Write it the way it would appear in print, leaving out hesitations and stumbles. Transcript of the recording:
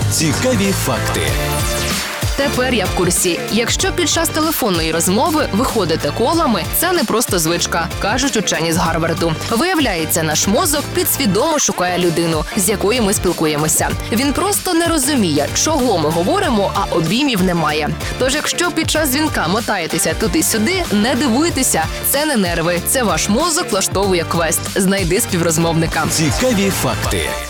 Цікаві факти. Тепер я в курсі. Якщо під час телефонної розмови ви ходите колами, це не просто звичка, кажуть учені з Гарварду. Виявляється, наш мозок підсвідомо шукає людину, з якою ми спілкуємося. Він просто не розуміє, чого ми говоримо, а обіймів немає. Тож, якщо під час дзвінка мотаєтеся туди-сюди, не дивуйтеся. Це не нерви, це ваш мозок влаштовує квест. Знайди співрозмовника. Цікаві факти.